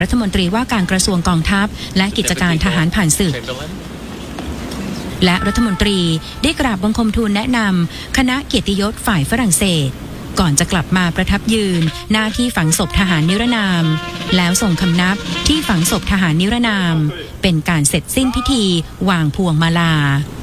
รัฐมนตรีว่าการกระทรวงกองทัพและกิจการทหารผ่านศึกและรัฐมนตรีได้กราบบังคมทูลแนะนำคณะเกียรติยศฝ่ายฝรั่งเศสก่อนจะกลับมาประทับยืนหน้าที่ฝังศพทหารนิรนามแล้วส่งคำนับที่ฝังศพทหารนิรนามเป็นการเสร็จสิ้นพิธีวางพวงมาลา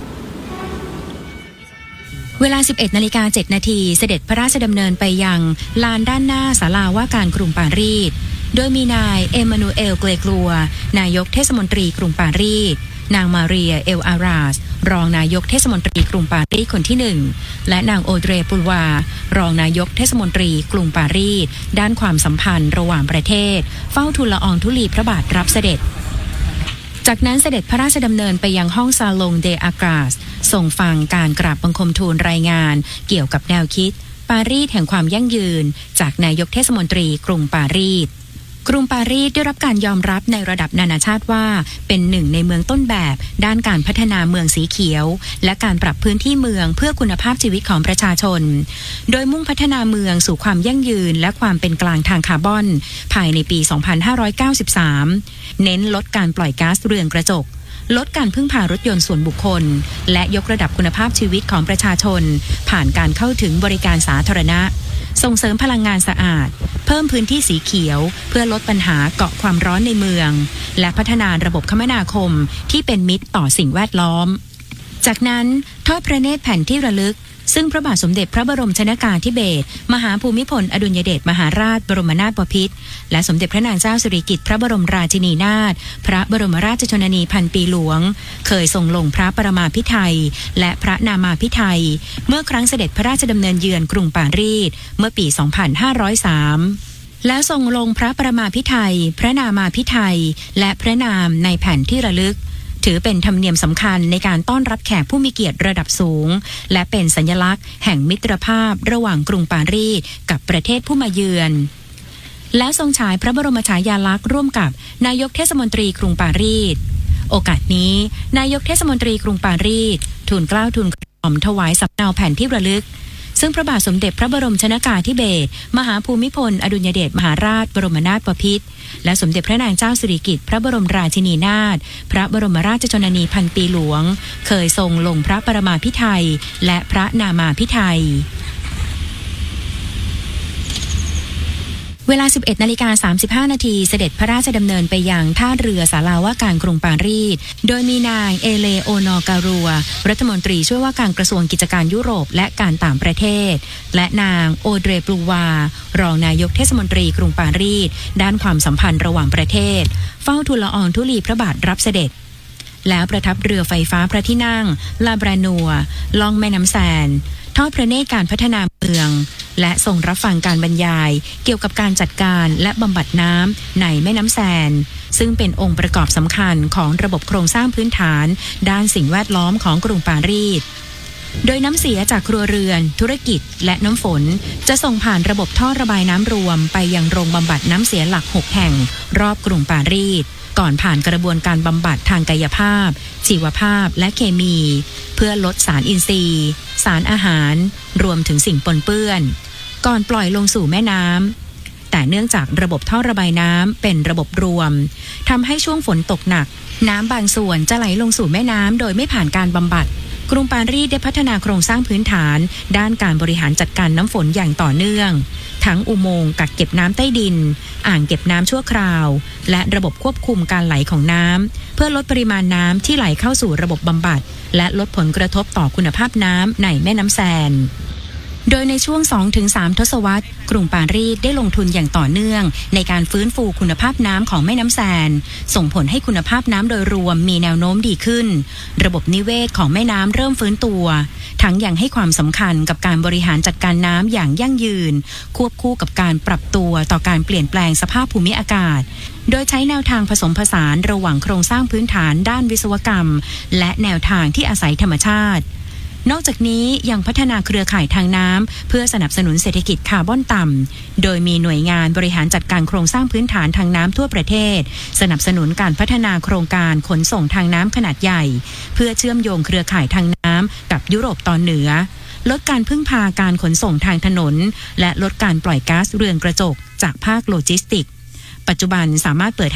เวลา 11:07 นาทีเสด็จพระราชดำเนินไปยังลานด้านหน้าศาลาว่าการกรุงปารีสโดยมีนายเอมานูเอลเกรกลัวนายกเทศมนตรีกรุงปารีสนางมาเรียเอลอาราสรองนายกเทศมนตรีกรุงปารีสคนที่1และนางโอเดรปูลวารองนายกเทศมนตรีกรุงปารีสด้านความสัมพันธ์ระหว่างประเทศเฝ้าทูลละอองธุลีพระบาทรับเสด็จจากนั้นเสด็จพระราชดำเนินไปยังห้องซาลงเดอากาสส่งฟังการกราบบังคมทูลรายงานเกี่ยวกับแนวคิดปารีสแห่งความยั่งยืนจากนายกเทศมนตรีกรุงปารีสกรุงปารีสได้รับการยอมรับในระดับนานาชาติว่าเป็นหนึ่งในเมืองต้นแบบด้านการพัฒนาเมืองสีเขียวและการปรับพื้นที่เมืองเพื่อคุณภาพชีวิตของประชาชนโดยมุ่งพัฒนาเมืองสู่ความยั่งยืนและความเป็นกลางทางคาร์บอนภายในปี 2593 เน้นลดการปล่อยก๊าซเรือนกระจกลดการพึ่งพารถยนต์ส่วนบุคคลและยกระดับคุณภาพชีวิตของประชาชนผ่านการเข้าถึงบริการสาธารณะส่งเสริมพลังงานสะอาดเพิ่มพื้นที่สีเขียวเพื่อลดปัญหาเกาะความร้อนในเมืองและพัฒนาระบบคมนาคมที่เป็นมิตรต่อสิ่งแวดล้อมจากนั้นทอดพระเนตรแผ่นที่ระลึกซึ่งพระบาทสมเด็จพระบรมชนกาธิเบศรมหาภูมิพลอดุลยเดชมหาราชบรมนาถบพิตรและสมเด็จพระนางเจ้าสิริกิติ์พระบรมราชินีนาถพระบรมราชชนนีพันปีหลวงเคยทรงลงพระปรมาภิไธยและพระนามาภิไธยเมื่อครั้งเสด็จพระราชดำเนินเยือนกรุงปารีสเมื่อปี 2503 แล้วทรงลงพระปรมาภิไธยพระนามาภิไธยและพระนามในแผ่นที่ระลึกถือเป็นธรรมเนียมสำคัญในการต้อนรับแขกผู้มีเกียรติระดับสูงและเป็นสัญลักษณ์แห่งมิตรภาพระหว่างกรุงปารีสกับประเทศผู้มาเยือนแล้วทรงฉายพระบรมฉายาลักษณ์ร่วมกับนายกเทศมนตรีกรุงปารีสโอกาสนี้นายกเทศมนตรีกรุงปารีสทูลเกล้าทูลกระหม่อมถวายสำเนาแผ่นที่ระลึกซึ่งพระบาทสมเด็จพระบรมชนกาธิเบศรมหาภูมิพลอดุลยเดชมหาราชบรมนาถบพิตรและสมเด็จพระนางเจ้าสิริกิติ์พระบรมราชินีนาถพระบรมราชชนนีพันปีหลวงเคยทรงลงพระปรมาภิไธยและพระนามาภิไธยเวลา 11:35 นาทีเสด็จพระราชดำเนินไปยังท่าเรือศาลาว่าการกรุงปารีสโดยมีนางเอเลโอนอการัวรัฐมนตรีช่วยว่าการกระทรวงกิจการยุโรปและการต่างประเทศและนางโอเดรปลูวารองนายกเทศมนตรีกรุงปารีสด้านความสัมพันธ์ระหว่างประเทศเฝ้าทูลละอองธุลีพระบาทรับเสด็จแล้วประทับเรือไฟฟ้าพระที่นั่งลาบรานัวล่องแม่น้ำแซนทอดพระเนตรการพัฒนาเมืองและทรงรับฟังการบรรยายเกี่ยวกับการจัดการและบำบัดน้ำในแม่น้ำแซนซึ่งเป็นองค์ประกอบสำคัญของระบบโครงสร้างพื้นฐานด้านสิ่งแวดล้อมของกรุงปารีสโดยน้ำเสียจากครัวเรือนธุรกิจและน้ำฝนจะส่งผ่านระบบท่อระบายน้ำรวมไปยังโรงบำบัดน้ำเสียหลัก6แห่งรอบกรุงปารีสก่อนผ่านกระบวนการบำบัดทางกายภาพชีวภาพและเคมีเพื่อลดสารอินทรีย์สารอาหารรวมถึงสิ่งปนเปื้อนก่อนปล่อยลงสู่แม่น้ำแต่เนื่องจากระบบท่อระบายน้ำเป็นระบบรวมทำให้ช่วงฝนตกหนักน้ำบางส่วนจะไหลลงสู่แม่น้ำโดยไม่ผ่านการบำบัดกรุงปารีสได้พัฒนาโครงสร้างพื้นฐานด้านการบริหารจัดการน้ำฝนอย่างต่อเนื่องทั้งอุโมงค์กักเก็บน้ำใต้ดินอ่างเก็บน้ำชั่วคราวและระบบควบคุมการไหลของน้ำเพื่อลดปริมาณน้ำที่ไหลเข้าสู่ระบบบำบัดและลดผลกระทบต่อคุณภาพน้ำในแม่น้ำแซนโดยในช่วง 2-3 ทศวรรษกรุงปารีสได้ลงทุนอย่างต่อเนื่องในการฟื้นฟูคุณภาพน้ำของแม่น้ำแซนส่งผลให้คุณภาพน้ำโดยรวมมีแนวโน้มดีขึ้นระบบนิเวศของแม่น้ำเริ่มฟื้นตัวทั้งยังให้ความสำคัญกับการบริหารจัดการน้ำอย่างยั่งยืนควบคู่กับการปรับตัวต่อการเปลี่ยนแปลงสภาพภูมิอากาศโดยใช้แนวทางผสมผสานระหว่างโครงสร้างพื้นฐานด้านวิศวกรรมและแนวทางที่อาศัยธรรมชาตินอกจากนี้ยังพัฒนาเครือข่ายทางน้ำเพื่อสนับสนุนเศรษฐกิจคาร์บอนต่ำโดยมีหน่วยงานบริหารจัดการโครงสร้างพื้นฐานทางน้ำทั่วประเทศสนับสนุนการพัฒนาโครงการขนส่งทางน้ำขนาดใหญ่เพื่อเชื่อมโยงเครือข่ายทางน้ำกับยุโรปตอนเหนือลดการพึ่งพาการขนส่งทางถนนและลดการปล่อยก๊าซเรือนกระจกจากภาคโลจิสติกส์ปัจจุบันสามารถเปิด